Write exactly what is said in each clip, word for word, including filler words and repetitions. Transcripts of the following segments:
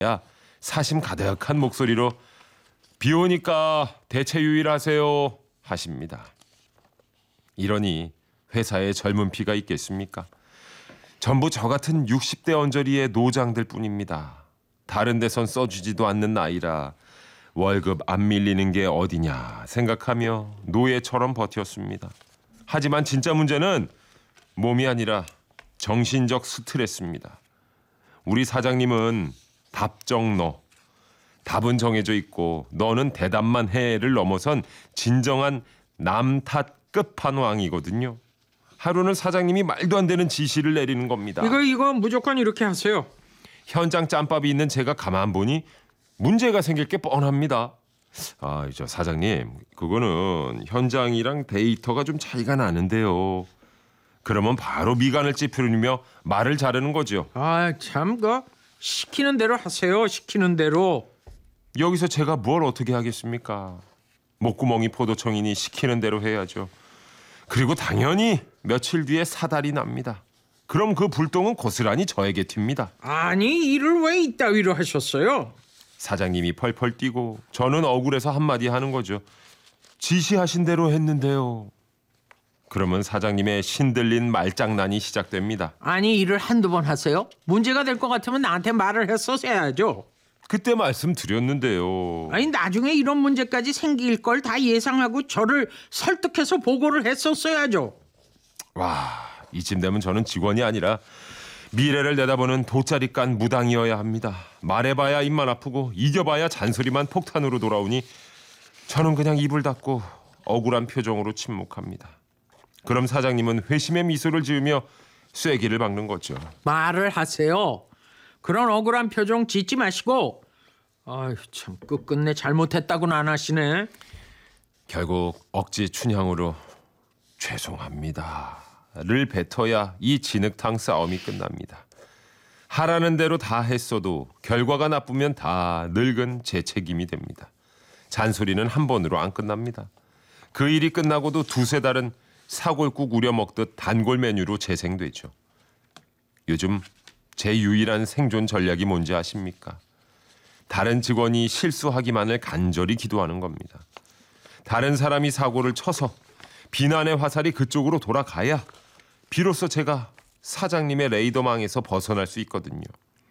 사심 가득한 목소리로 비 오니까 대체 유일하세요 하십니다. 이러니 회사에 젊은 피가 있겠습니까? 전부 저 같은 육십 대 언저리의 노장들 뿐입니다. 다른 데선 써주지도 않는 나이라 월급 안 밀리는 게 어디냐 생각하며 노예처럼 버텼습니다. 하지만 진짜 문제는 몸이 아니라 정신적 스트레스입니다. 우리 사장님은 답정너, 답은 정해져 있고 너는 대답만 해를 넘어선 진정한 남탓 끝판왕이거든요. 하루는 사장님이 말도 안 되는 지시를 내리는 겁니다. 이거 이거 무조건 이렇게 하세요. 현장 짬밥이 있는 제가 가만 보니 문제가 생길 게 뻔합니다. 아, 저 사장님, 그거는 현장이랑 데이터가 좀 차이가 나는데요. 그러면 바로 미간을 찌푸리며 말을 자르는 거죠. 아, 참, 그 시키는 대로 하세요. 시키는 대로. 여기서 제가 뭘 어떻게 하겠습니까? 목구멍이 포도청이니 시키는 대로 해야죠. 그리고 당연히 며칠 뒤에 사달이 납니다. 그럼 그 불똥은 고스란히 저에게 튑니다. 아니, 일을 왜 이따위로 하셨어요? 사장님이 펄펄 뛰고 저는 억울해서 한마디 하는 거죠. 지시하신 대로 했는데요. 그러면 사장님의 신들린 말장난이 시작됩니다. 아니, 일을 한두 번 하세요? 문제가 될 것 같으면 나한테 말을 했었어야죠. 그때 말씀드렸는데요. 아니, 나중에 이런 문제까지 생길 걸 다 예상하고 저를 설득해서 보고를 했었어야죠. 와, 이쯤 되면 저는 직원이 아니라 미래를 내다보는 돗자리 깐 무당이어야 합니다. 말해봐야 입만 아프고 이겨봐야 잔소리만 폭탄으로 돌아오니 저는 그냥 입을 닫고 억울한 표정으로 침묵합니다. 그럼 사장님은 회심의 미소를 지으며 쐐기를 박는 거죠. 말을 하세요. 그런 억울한 표정 짓지 마시고. 아휴, 참 끝끝내 잘못했다고는 안 하시네. 결국 억지 춘향으로 죄송합니다를 뱉어야 이 진흙탕 싸움이 끝납니다. 하라는 대로 다 했어도 결과가 나쁘면 다 늙은 제 책임이 됩니다. 잔소리는 한 번으로 안 끝납니다. 그 일이 끝나고도 두세 달은 사골국 우려 먹듯 단골 메뉴로 재생되죠. 요즘 제 유일한 생존 전략이 뭔지 아십니까? 다른 직원이 실수하기만을 간절히 기도하는 겁니다. 다른 사람이 사고를 쳐서 비난의 화살이 그쪽으로 돌아가야 비로소 제가 사장님의 레이더망에서 벗어날 수 있거든요.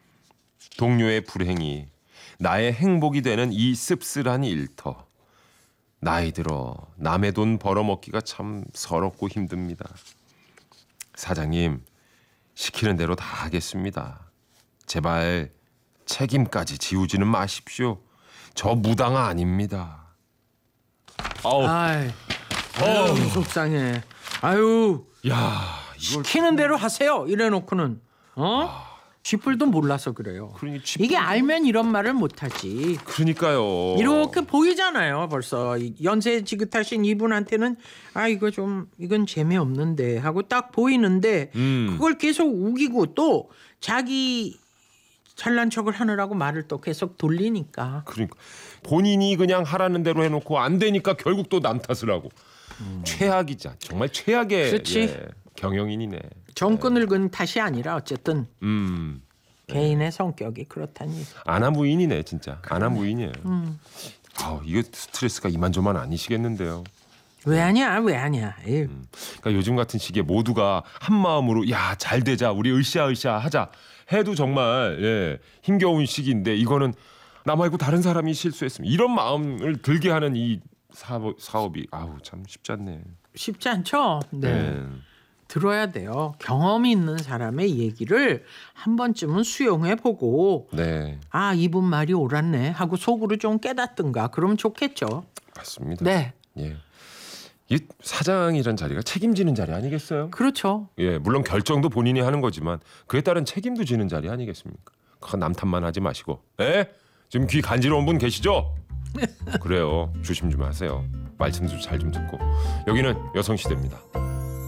동료의 불행이 나의 행복이 되는 이 씁쓸한 일터. 나이 들어 남의 돈 벌어먹기가 참 서럽고 힘듭니다. 사장님, 시키는 대로 다 하겠습니다. 제발 책임까지 지우지는 마십시오. 저 무당아 아닙니다. 아우, 아이, 아유, 속상해. 아유, 야, 이걸 시키는 대로 하세요. 이래놓고는 어? 쥐뿔도 몰라서 그래요. 그러니 쥐뿔- 이게 알면 이런 말을 못하지. 그러니까요. 이렇게 보이잖아요. 벌써 연세 지긋하신 이분한테는 아 이거 좀 이건 재미없는데 하고 딱 보이는데 음. 그걸 계속 우기고 또 자기 잘난 척을 하느라고 말을 또 계속 돌리니까. 그러니까 본인이 그냥 하라는 대로 해놓고 안 되니까 결국 또 남 탓을 하고. 음. 최악이자 정말 최악의 그렇지. 예, 경영인이네. 정권을 근 탓이 아니라 어쨌든 음. 개인의 성격이 그렇다니. 아나무인이네 진짜. 아나무인이에요. 음. 아, 이거 스트레스가 이만저만 아니시겠는데요. 왜 하냐 왜 하냐. 에휴. 음. 그러니까 요즘 같은 시기에 모두가 한 마음으로 야, 잘 되자, 우리 으쌰으쌰 하자 해도 정말 예, 힘겨운 시기인데 이거는 나 말고 다른 사람이 실수했으면 이런 마음을 들게 하는 이 사업, 사업이 아우 참 쉽지 않네. 쉽지 않죠. 네. 네. 들어야 돼요. 경험이 있는 사람의 얘기를 한 번쯤은 수용해보고 네, 아 이분 말이 옳았네 하고 속으로 좀 깨닫든가 그러면 좋겠죠. 맞습니다. 네. 예. 이 사장이란 자리가 책임지는 자리 아니겠어요? 그렇죠. 예, 물론 결정도 본인이 하는 거지만 그에 따른 책임도 지는 자리 아니겠습니까? 그거 남탓만 하지 마시고. 예? 지금 귀 간지러운 분 계시죠? 그래요. 조심 좀 하세요. 말씀 좀 잘 좀 듣고. 여기는 여성시대입니다.